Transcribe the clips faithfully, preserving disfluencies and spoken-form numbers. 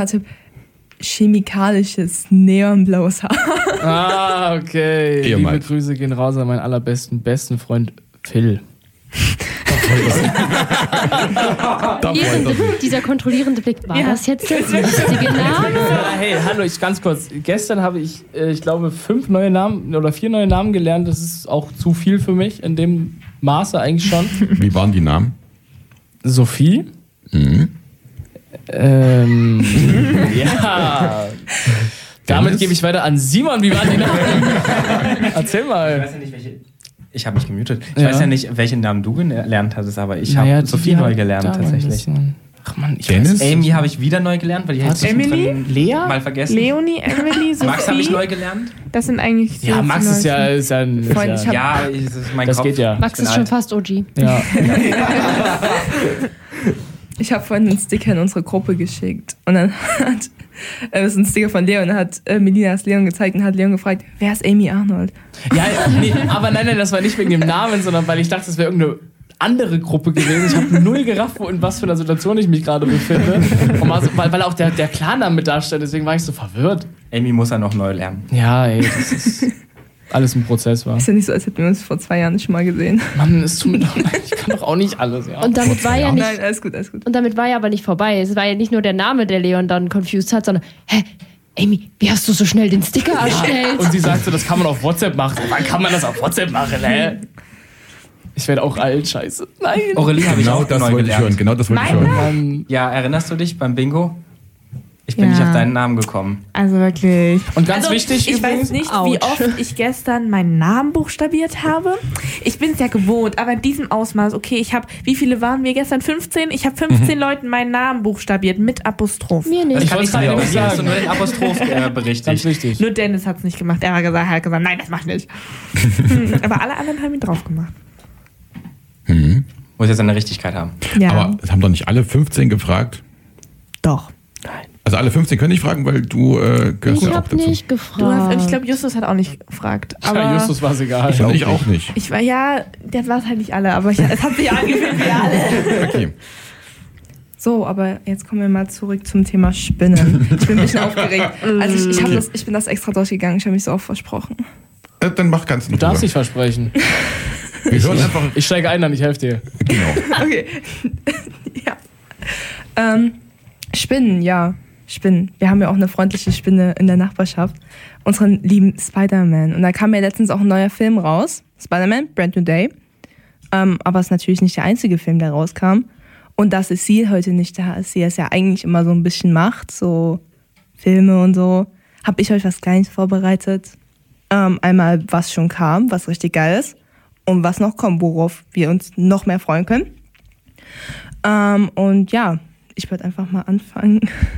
mal Tipp. Chemikalisches, neonblaues Haar. Ah, okay. Ehemals. Liebe Grüße gehen raus an meinen allerbesten, besten Freund Phil. Hier, dieser kontrollierende Blick, war ja. das jetzt der richtige Name? Hey, hallo, ich ganz kurz. Gestern habe ich, ich glaube, fünf neue Namen oder vier neue Namen gelernt. Das ist auch zu viel für mich in dem Maße eigentlich schon. Wie waren die Namen? Sophie. Mhm. Ähm, ja. Damit gebe ich weiter an Simon. Wie waren die Namen? Erzähl mal. Ich weiß ja nicht, welche. Ich habe mich gemutet. Ich ja. weiß ja nicht, welchen Namen du gelernt hattest, aber ich naja, habe Sophie neu gelernt tatsächlich. Ach man, ich Dennis? weiß, Amy habe ich wieder neu gelernt, weil die hätte ich Emily? Lea? mal vergessen. Leonie, Emily, Sophie. Max habe ich neu gelernt. Das sind eigentlich so Ja, Max ist ja, ist ja ein... Freund, ist ich ja, hab- Ja, das ist mein das Kopf. geht ja. Max bin ist schon alt. fast O G. Ja. Ich habe vorhin einen Sticker in unsere Gruppe geschickt. Und dann hat, äh, das ist ein Sticker von Leon, und dann hat äh, Melina es Leon gezeigt und hat Leon gefragt, wer ist Amy Arnold? Ja, nee, aber nein, nein, das war nicht wegen dem Namen, sondern weil ich dachte, das wäre irgendeine andere Gruppe gewesen. Ich habe null gerafft, wo, in was für einer Situation ich mich gerade befinde. Und war so, weil, weil auch der, der Klarname mit darstellt, deswegen war ich so verwirrt. Amy muss er noch neu lernen. Ja, ey, das ist alles ein Prozess war. Ist ja nicht so, als hätten wir uns vor zwei Jahren schon mal gesehen. Mann, es tut mir doch leid, ich kann doch auch nicht alles, ja. Und damit war ja nicht, Nein, alles gut, alles gut. und damit war ja aber nicht vorbei. Es war ja nicht nur der Name, der Leon dann confused hat, sondern, hä, Amy, wie hast du so schnell den Sticker erstellt? Und sie sagt so, das kann man auf WhatsApp machen. Wann kann man das auf WhatsApp machen, hä? Ich werde auch alt, scheiße. Nein. Aurelie habe ich Genau auch das neu wollte ich gelernt. hören. Genau das wollte ich Meine? hören. Mann. Ja, erinnerst du dich beim Bingo? Ich bin Ja. nicht auf deinen Namen gekommen. Also wirklich. Und ganz Also, wichtig ich übrigens, weiß nicht, Autsch. wie oft ich gestern meinen Namen buchstabiert habe. Ich bin es ja gewohnt, aber in diesem Ausmaß, okay, ich habe, wie viele waren wir gestern? fünfzehn? Ich habe fünfzehn Leuten meinen Namen buchstabiert mit Apostroph. Mir Das nicht. Ich kann wollte ich gerade dir auch nämlich nicht sagen. sagen. Nur den Apostroph äh, ganz berichtigt. wichtig. Nur Dennis hat es nicht gemacht. Er hat gesagt, er hat gesagt, nein, das macht nicht. Hm, aber alle anderen haben ihn drauf gemacht. Mhm. Muss jetzt eine Richtigkeit haben. Ja, Aber es haben doch nicht alle fünfzehn gefragt. doch. Also alle fünfzehn können nicht fragen, weil du äh, gehörst Ich ja auch hab dazu. nicht Du gefragt. hast, und ich glaube, Justus hat auch nicht gefragt. Aber Ja, Justus war es egal. Ich, ich auch nicht. ich war, ja, der war es halt nicht alle, aber ich, es hat sich angefühlt wie alle. Okay. So, aber jetzt kommen wir mal zurück zum Thema Spinnen. Ich bin ein bisschen aufgeregt. Also ich, ich, hab das, ich bin das extra durchgegangen, ich habe mich so oft versprochen. Äh, Dann mach ganz in Du darfst Ruhe. nicht versprechen. Wir hören einfach. Ich steige ein, dann ich helfe dir. Genau. Okay. Ja. Ähm, Spinnen, ja. Spinnen. Wir haben ja auch eine freundliche Spinne in der Nachbarschaft. Unseren lieben Spider-Man. Und da kam ja letztens auch ein neuer Film raus. Spider-Man, Brand New Day. Ähm, aber es ist natürlich nicht der einzige Film, der rauskam. Und dass es sie heute nicht da ist, sie es ja eigentlich immer so ein bisschen macht, so Filme und so, habe ich euch was Kleines vorbereitet. Ähm, einmal, was schon kam, was richtig geil ist. Und was noch kommt, worauf wir uns noch mehr freuen können. Ähm, und ja, ich würde einfach mal anfangen.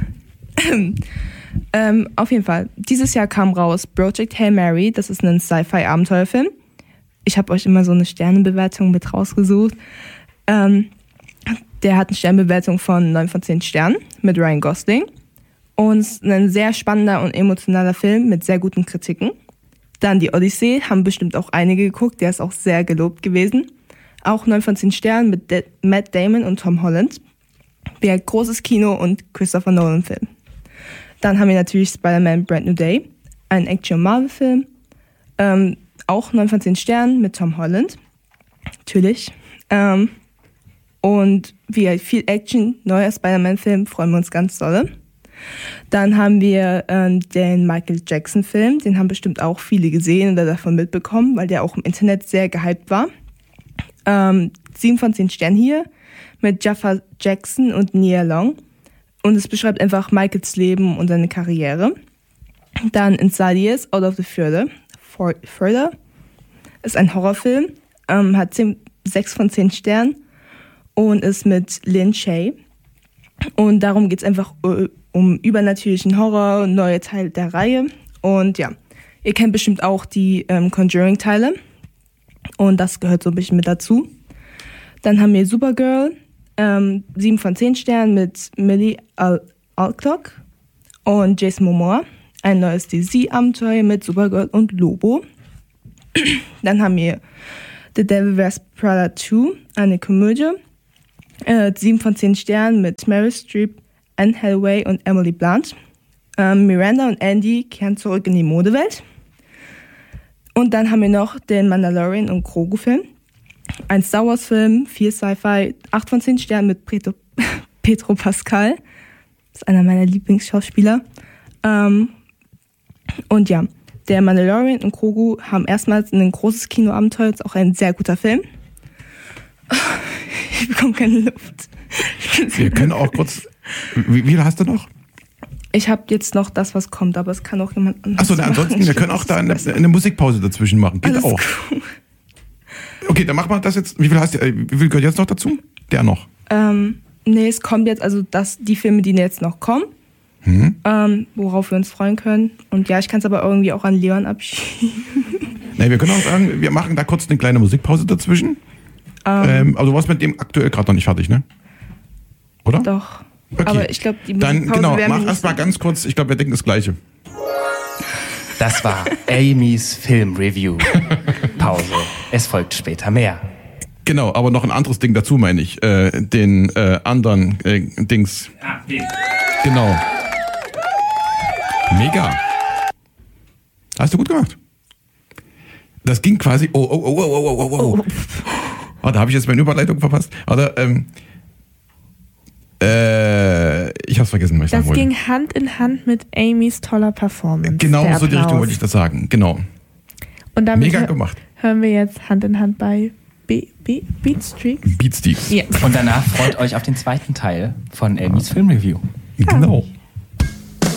ähm, auf jeden Fall, dieses Jahr kam raus Project Hail Mary, das ist ein Sci-Fi-Abenteuerfilm. Ich habe euch immer so eine Sternenbewertung mit rausgesucht. Ähm, der hat eine Sternbewertung von neun von zehn Sternen mit Ryan Gosling. Und es ist ein sehr spannender und emotionaler Film mit sehr guten Kritiken. Dann die Odyssee, haben bestimmt auch einige geguckt, der ist auch sehr gelobt gewesen. Auch neun von zehn Sternen mit De- Matt Damon und Tom Holland. Wäre großes Kino und Christopher Nolan-Film. Dann haben wir natürlich Spider-Man Brand New Day, ein Action-Marvel-Film. Ähm, auch neun von zehn Sternen mit Tom Holland. Natürlich. Ähm, und wie viel Action, neuer Spider-Man-Film, freuen wir uns ganz dolle. Dann haben wir ähm, den Michael Jackson-Film, den haben bestimmt auch viele gesehen oder davon mitbekommen, weil der auch im Internet sehr gehypt war. Ähm, sieben von zehn Sternen hier mit Jafar Jackson und Nia Long. Und es beschreibt einfach Michaels Leben und seine Karriere. Dann Insidious, Out of the Further. For, Further ist ein Horrorfilm, ähm, hat zehn, sechs von zehn Sternen und ist mit Lin Shaye. Und darum geht es einfach uh, um übernatürlichen Horror, neue Teil der Reihe. Und ja, ihr kennt bestimmt auch die ähm, Conjuring-Teile. Und das gehört so ein bisschen mit dazu. Dann haben wir Supergirl, ähm, sieben von zehn Sternen mit Millie Al- Alcock und Jason Momoa. Ein neues D C-Abenteuer mit Supergirl und Lobo. Dann haben wir The Devil Wears Prada zwei, eine Komödie. Äh, sieben von zehn Sternen mit Meryl Streep, Anne Hathaway und Emily Blunt. Ähm, Miranda und Andy kehren zurück in die Modewelt. Und dann haben wir noch den Mandalorian und Grogu-Film. Ein Star Wars-Film, viel Sci-Fi, acht von zehn Sternen mit Pedro, Pedro Pascal. Das ist einer meiner Lieblingsschauspieler. Ähm, und ja, der Mandalorian und Grogu haben erstmals ein großes Kinoabenteuer. Das ist auch ein sehr guter Film. Ich bekomme keine Luft. Wir können auch kurz. Wie, wie viel hast du noch? Ich habe jetzt noch das, was kommt, aber es kann auch jemand anderes Achso, ansonsten, machen. wir können auch da eine, eine Musikpause dazwischen machen. Geht Alles auch. cool. Okay, dann machen wir das jetzt. Wie viel hast du, äh, wie viel gehört jetzt noch dazu? Der noch. Ähm, nee, es kommt jetzt, also das, die Filme, die jetzt noch kommen, Mhm. ähm, worauf wir uns freuen können. Und ja, ich kann es aber irgendwie auch an Leon abschieben. Nee, wir können auch sagen, wir machen da kurz eine kleine Musikpause dazwischen. Ähm, Ähm, aber du warst mit dem aktuell gerade noch nicht fertig, ne? Oder? Doch. Okay. Aber ich glaube, die Dann, Musikpause genau, werden wir mach nicht erst mal so- ganz kurz, ich glaube, wir denken das Gleiche. Das war Amy's Film-Review. Pause. Es folgt später mehr. Genau, aber noch ein anderes Ding dazu, meine ich. Äh, den äh, anderen äh, Dings. Ah, den. Genau. Mega. Hast du gut gemacht. Das ging quasi. Oh, oh, oh, oh, oh, oh, oh, oh. Oh, da habe ich jetzt meine Überleitung verpasst. Oder, ähm, äh, ich hab's vergessen, was ich Das sagen wollte. ging Hand in Hand mit Amys toller Performance. Genau Der so die Applaus. Richtung wollte ich das sagen. Genau. Und damit Mega hö- gemacht. hören wir jetzt Hand in Hand bei Be Be Beatstreaks. Beatsteaks. Ja. Und danach freut euch auf den zweiten Teil von Amy's Film-Review. Genau.